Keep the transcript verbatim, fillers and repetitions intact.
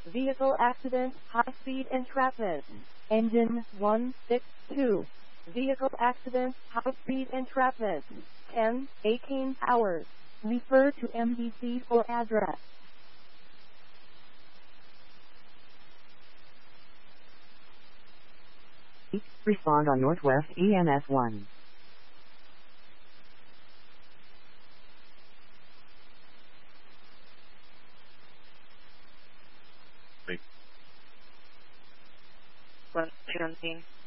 Vehicle accident, high speed entrapment. Engine one six two. Vehicle accident, high speed entrapment. ten eighteen hours. Refer to M D C for address. Respond on Northwest E M S one. One, two,